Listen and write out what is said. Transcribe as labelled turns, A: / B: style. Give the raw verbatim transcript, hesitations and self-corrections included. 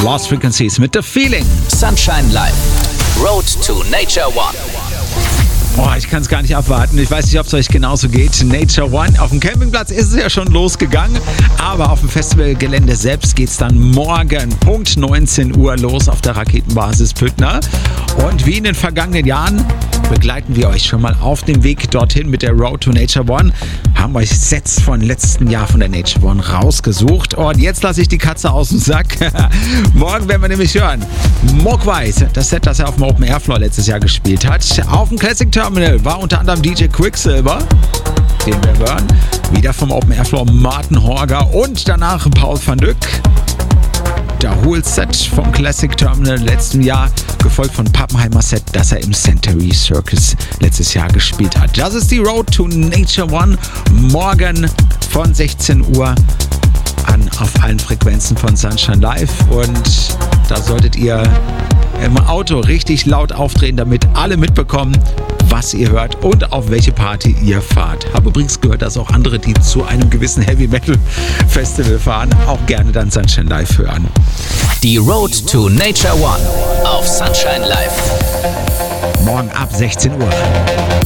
A: Lost Frequencies mit The Feeling.
B: Sunshine Live. Road to Nature One.
A: Oh, ich kann es gar nicht abwarten. Ich weiß nicht, ob es euch genauso geht. Nature One. Auf dem Campingplatz ist es ja schon losgegangen. Aber auf dem Festivalgelände selbst geht es dann morgen Punkt neunzehn Uhr los auf der Raketenbasis Püttner. Und wie in den vergangenen Jahren begleiten wir euch schon mal auf dem Weg dorthin mit der Road to Nature One. Haben euch Sets von letzten Jahr von der Nature One rausgesucht. Und jetzt lasse ich die Katze aus dem Sack. Morgen werden wir nämlich hören Mogwai, das Set, das er auf dem Open Airfloor letztes Jahr gespielt hat. Auf dem Classic Terminal war unter anderem D J Quicksilver, den wir hören. Wieder vom Open Airfloor Martin Horger und danach Paul van Dyk. Der Hool-Set vom Classic Terminal letzten Jahr, gefolgt von Pappenheimer Set, das er im Century Circus letztes Jahr gespielt hat. Das ist die Road to Nature One. Morgen von sechzehn Uhr an auf allen Frequenzen von Sunshine Live. Und da solltet ihr im Auto richtig laut aufdrehen, damit alle mitbekommen, was ihr hört und auf welche Party ihr fahrt. Habe übrigens gehört, dass auch andere, die zu einem gewissen Heavy Metal Festival fahren, auch gerne dann Sunshine Live hören.
B: Die Road to Nature One auf Sunshine Live.
A: Morgen ab sechzehn Uhr.